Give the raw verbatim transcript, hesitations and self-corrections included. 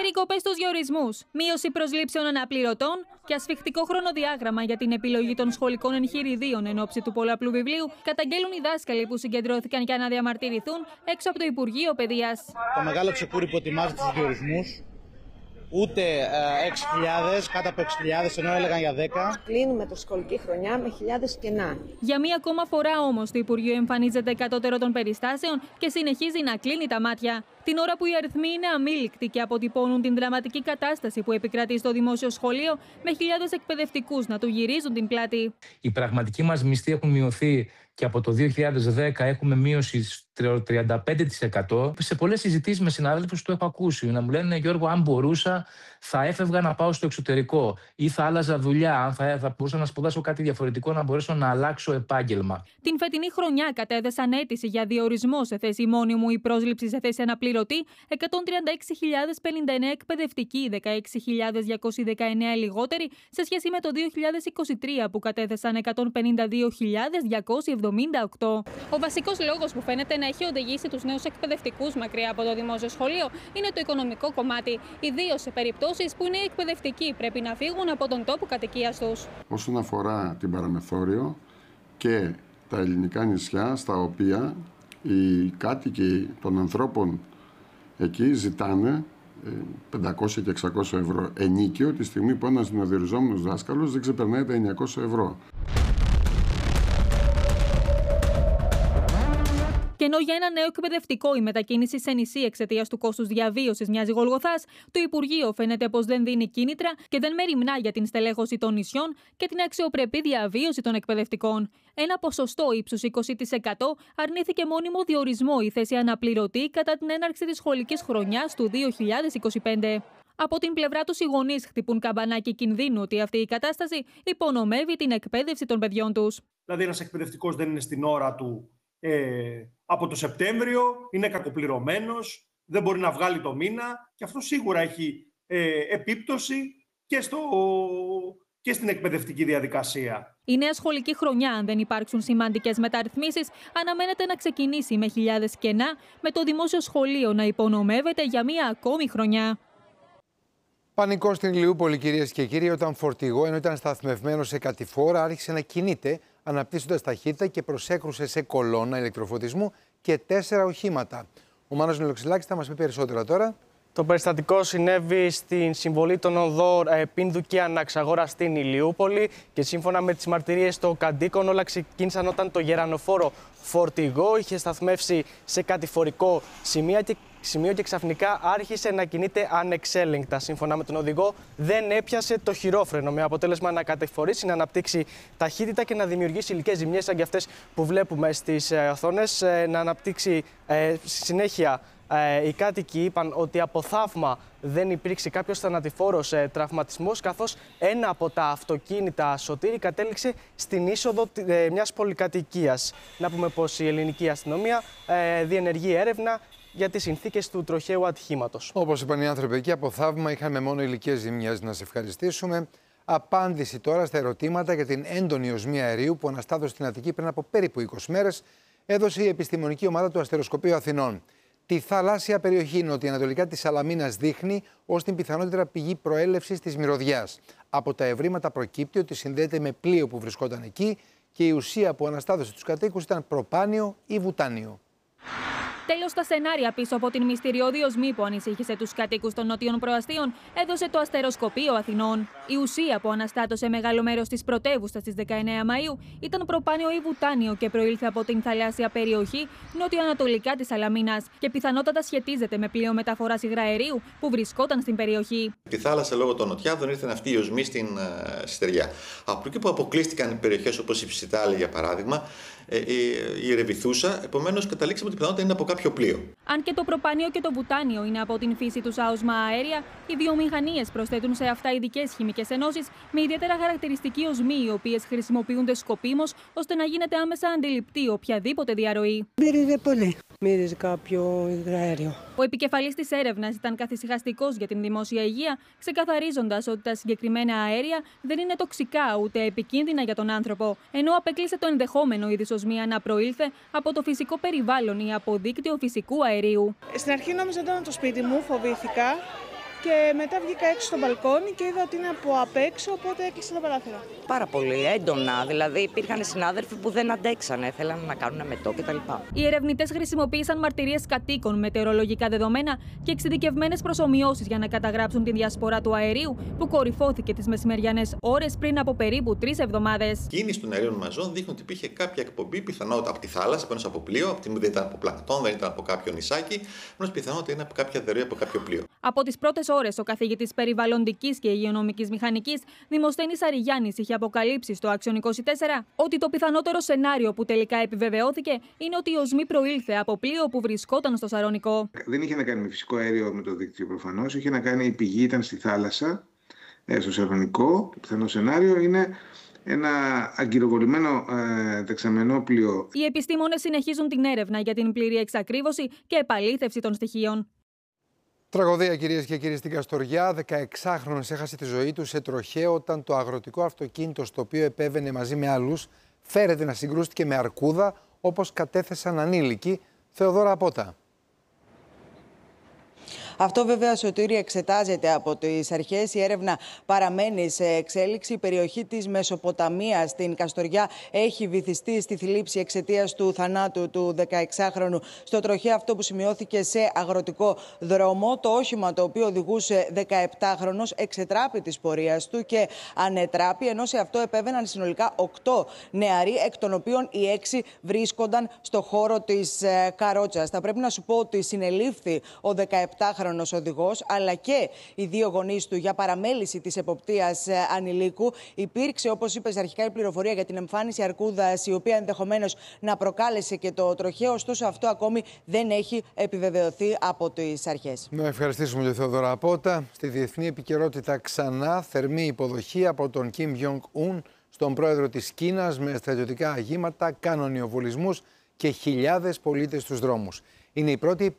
Περικοπές στους διορισμούς, μείωση προσλήψεων αναπληρωτών και ασφιχτικό χρονοδιάγραμμα για την επιλογή των σχολικών εγχειριδίων εν ώψη του πολλαπλού βιβλίου, καταγγέλουν οι δάσκαλοι που συγκεντρώθηκαν για να διαμαρτυρηθούν έξω από το Υπουργείο Παιδείας. Το μεγάλο ξεκούρι που ετοιμάζει τους διορισμούς, ούτε έξι χιλιάδες, κάτω από έξι χιλιάδες, ενώ έλεγαν για δέκα. Κλείνουμε το σχολική χρονιά με χιλιάδες κενά. Για μία ακόμα φορά όμως το Υπουργείο εμφανίζεται κατώτερο των περιστάσεων και συνεχίζει να κλείνει τα μάτια. Την ώρα που οι αριθμοί είναι αμήλικτοι και αποτυπώνουν την δραματική κατάσταση που επικρατεί στο δημόσιο σχολείο, με χιλιάδες εκπαιδευτικούς να του γυρίζουν την πλάτη. Οι πραγματικοί μας μισθοί έχουν μειωθεί και από το δύο χιλιάδες δέκα έχουμε μείωση τριάντα πέντε τοις εκατό. Σε πολλές συζητήσεις με συναδέλφους το έχω ακούσει να μου λένε: Γιώργο, αν μπορούσα, θα έφευγα να πάω στο εξωτερικό ή θα άλλαζα δουλειά. Αν θα, θα μπορούσα να σπουδάσω κάτι διαφορετικό, να μπορέσω να αλλάξω επάγγελμα. Την φετινή χρονιά κατέθεσαν αίτηση για διορισμό σε θέση μόνιμου ή πρόσληψη σε θέση αναπληρωτή εκατόν τριάντα έξι χιλιάδες πενήντα εννέα εκπαιδευτικοί, δεκαέξι χιλιάδες διακόσιοι δεκαεννέα λιγότεροι σε σχέση με το δύο χιλιάδες είκοσι τρία που κατέθεσαν εκατόν πενήντα δύο χιλιάδες διακόσιοι εβδομήντα οκτώ. Ο βασικός λόγος που φαίνεται να έχει οδηγήσει τους νέους εκπαιδευτικούς μακριά από το δημόσιο σχολείο είναι το οικονομικό κομμάτι, ιδίως σε περιπτώσεις που οι νέοι εκπαιδευτικοί πρέπει να φύγουν από τον τόπο κατοικίας τους. Όσον αφορά την παραμεθόριο και τα ελληνικά νησιά, στα οποία οι κάτοικοι των ανθρώπων εκεί ζητάνε πεντακόσια και εξακόσια ευρώ ενίκιο, τη στιγμή που ένας διοριζόμενος δάσκαλος δεν ξεπερνάει τα εννιακόσια ευρώ. Και ενώ για ένα νέο εκπαιδευτικό η μετακίνηση σε νησί εξαιτίας του κόστους διαβίωσης μοιάζει γολγοθάς, το Υπουργείο φαίνεται πως δεν δίνει κίνητρα και δεν μεριμνά για την στελέχωση των νησιών και την αξιοπρεπή διαβίωση των εκπαιδευτικών. Ένα ποσοστό ύψους είκοσι τοις εκατό αρνήθηκε μόνιμο διορισμό η θέση αναπληρωτή κατά την έναρξη της σχολικής χρονιάς του δύο χιλιάδες είκοσι πέντε. Από την πλευρά τους οι γονείς χτυπούν καμπανάκι κινδύνου ότι αυτή η κατάσταση υπονομεύει την εκπαίδευση των παιδιών τους. Δηλαδή, ένας εκπαιδευτικός δεν είναι στην ώρα του ε, από το Σεπτέμβριο, είναι κακοπληρωμένος, δεν μπορεί να βγάλει το μήνα και αυτό σίγουρα έχει ε, επίπτωση και, στο, και στην εκπαιδευτική διαδικασία. Η νέα σχολική χρονιά, αν δεν υπάρξουν σημαντικές μεταρρυθμίσεις, αναμένεται να ξεκινήσει με χιλιάδες κενά, με το δημόσιο σχολείο να υπονομεύεται για μία ακόμη χρονιά. Πανικό στην Ηλιούπολη, κυρίες και κύριοι, όταν φορτηγό, ενώ ήταν σταθμευμένο σε κατηφόρα, άρχισε να κινείται, αναπτύσσοντας ταχύτητα και προσέκρουσε σε κολόνα ηλεκτροφωτισμού και τέσσερα οχήματα. Ο Μάνος Νελοξυλάκης θα μας πει περισσότερα τώρα. Το περιστατικό συνέβη στην συμβολή των οδών Πίνδου και Αναξαγόρα στην Ηλιούπολη και σύμφωνα με τις μαρτυρίες των κατοίκων, όλα ξεκίνησαν όταν το γερανοφόρο φορτηγό είχε σταθμεύσει σε κατηφορικό σημείο και σημείο και ξαφνικά άρχισε να κινείται ανεξέλεγκτα. Σύμφωνα με τον οδηγό, δεν έπιασε το χειρόφρενο, με αποτέλεσμα να κατηφορήσει, να αναπτύξει ταχύτητα και να δημιουργήσει υλικές ζημιές σαν και αυτές που βλέπουμε στις οθόνες. Να αναπτύξει ε, συνέχεια. Ε, οι κάτοικοι είπαν ότι από θαύμα δεν υπήρξε κάποιος θανατηφόρος ε, τραυματισμός, καθώς ένα από τα αυτοκίνητα σωτήρι κατέληξε στην είσοδο ε, μιας πολυκατοικίας. Να πούμε πως η ελληνική αστυνομία ε, διενεργεί έρευνα για τις συνθήκες του τροχαίου ατυχήματος. Όπως είπαν οι άνθρωποι εκεί, από θαύμα είχαμε μόνο υλικές ζημιές. Να σε ευχαριστήσουμε. Απάντηση τώρα στα ερωτήματα για την έντονη οσμία αερίου που αναστάτωσε στην Αττική πριν από περίπου είκοσι μέρες, έδωσε η επιστημονική ομάδα του Αστεροσκοπείου Αθηνών. Τη θαλάσσια περιοχή νοτιοανατολικά της Σαλαμίνας δείχνει ως την πιθανότερη πηγή προέλευσης της μυρωδιάς. Από τα ευρήματα προκύπτει ότι συνδέεται με πλοίο που βρισκόταν εκεί και η ουσία που αναστάτωσε τους κατοίκους ήταν προπάνιο ή βουτάνιο. Τέλος, τα σενάρια πίσω από την μυστηριώδη οσμή που ανησύχησε τους κατοίκους των νότιων προαστίων έδωσε το Αστεροσκοπείο Αθηνών. Η ουσία που αναστάτωσε μεγάλο μέρος της πρωτεύουσας στις δεκαεννέα Μαΐου ήταν προπάνιο ή βουτάνιο και προήλθε από την θαλάσσια περιοχή νότιο-ανατολικά της Σαλαμίνας και πιθανότατα σχετίζεται με πλοίο μεταφοράς υγραερίου που βρισκόταν στην περιοχή. Τη θάλασσα λόγω των νοτιάδων ήρθε αυτή η οσμή στην uh, στεριά. Από εκεί που αποκλείστηκαν περιοχές όπως η Ψιτάλη, για παράδειγμα, η Ρεβιθούσα, επομένως καταλήξαμε ότι πιθανότητα είναι από κάποιο πλοίο. Αν και το προπάνιο και το βουτάνιο είναι από την φύση τους άοσμα αέρια, οι βιομηχανίες προσθέτουν σε αυτά ειδικές χημικές ενώσεις με ιδιαίτερα χαρακτηριστική οσμή, οι οποίες χρησιμοποιούνται σκοπίμως ώστε να γίνεται άμεσα αντιληπτή οποιαδήποτε διαρροή. Μύριζε πολύ. Μύριζε κάποιο υγραέριο. Ο επικεφαλής της έρευνας ήταν καθησυχαστικός για την δημόσια υγεία, ξεκαθαρίζοντας ότι τα συγκεκριμένα αέρια δεν είναι τοξικά ούτε επικίνδυνα για τον άνθρωπο, ενώ απεκλείσε το ενδεχόμενο η δυσοσμία να προήλθε από το φυσικό περιβάλλον ή από δίκτυο φυσικού αερίου. Στην αρχή νόμιζα ότι ήταν το σπίτι μου, φοβήθηκα. και μετά βγήκα έξω στο μπαλκόνι και είδα ότι είναι από απ' έξω, οπότε έκλεισα τα παράθυρα. Πάρα πολύ έντονα, δηλαδή υπήρχαν συνάδελφοι που δεν αντέξανε, θέλανε να κάνουν μετό κτλ. Οι ερευνητές χρησιμοποίησαν μαρτυρίες κατοίκων, μετεωρολογικά δεδομένα και εξειδικευμένες προσομοιώσεις για να καταγράψουν την διασπορά του αερίου που κορυφώθηκε τις μεσημεριανές ώρες πριν από περίπου τρεις εβδομάδες. Η κίνηση των αερίων μαζών δείχνει ότι υπήρχε κάποια εκπομπή, πιθανότητα από τη θάλασσα, πάνω από πλοίο, από τη δεν ήταν από πλανκτόν, δεν ήταν από κάποιο νησάκι, ενώ πιθανότητα είναι από κάποια δερή, από κάποιο πλοίο. Από τις πρώτες ώρες, ο καθηγητής περιβαλλοντικής και υγειονομικής μηχανικής Δημοσθένης Αριγιάννης είχε αποκαλύψει στο Άξιον είκοσι τέσσερα ότι το πιθανότερο σενάριο που τελικά επιβεβαιώθηκε είναι ότι η οσμή προήλθε από πλοίο που βρισκόταν στο Σαρονικό. Δεν είχε να κάνει με φυσικό αέριο με το δίκτυο προφανώς, είχε να κάνει, η πηγή ήταν στη θάλασσα, στο Σαρονικό. Το πιθανό σενάριο είναι ένα αγκυροβολημένο ε, δεξαμενόπλοιο. Οι επιστήμονες συνεχίζουν την έρευνα για την πλήρη εξακρίβωση και επαλήθευση των στοιχείων. Τραγωδία, κυρίες και κύριοι, στην Καστοριά. δεκαεξάχρονος έχασε τη ζωή του σε τροχαίο όταν το αγροτικό αυτοκίνητο στο οποίο επέβαινε μαζί με άλλους φέρεται να συγκρούστηκε με αρκούδα, όπως κατέθεσαν ανήλικοι. Θεοδόρα Απότα. Αυτό βέβαια, Σωτήρη, εξετάζεται από τις αρχές. Η έρευνα παραμένει σε εξέλιξη. Η περιοχή της Μεσοποταμίας στην Καστοριά έχει βυθιστεί στη θλίψη εξαιτίας του θανάτου του δεκαεξάχρονου στο τροχαίο αυτό που σημειώθηκε σε αγροτικό δρόμο. Το όχημα το οποίο οδηγούσε δεκαεπτάχρονος εξετράπη της πορείας του και ανετράπη, ενώ σε αυτό επέβαιναν συνολικά οκτώ νεαροί, εκ των οποίων οι έξι βρίσκονταν στο χώρο της καρότσας. Θα πρέπει να σου πω ότι συνελήφθη ο δεκαεπτάχρονος οδηγός, αλλά και οι δύο γονείς του για παραμέληση της εποπτείας ανηλίκου. Υπήρξε, όπως είπες αρχικά, η πληροφορία για την εμφάνιση αρκούδας, η οποία ενδεχομένως να προκάλεσε και το τροχαίο. Ωστόσο, αυτό ακόμη δεν έχει επιβεβαιωθεί από τις αρχές. Να ευχαριστήσουμε τη Θεοδόρα Απότα. Στη διεθνή επικαιρότητα, ξανά θερμή υποδοχή από τον Κιμ Γιονγκ Ουν στον πρόεδρο της Κίνας, με στρατιωτικά αγήματα, κανονιοβολισμούς και χιλιάδες πολίτες στους δρόμους. Είναι η πρώτη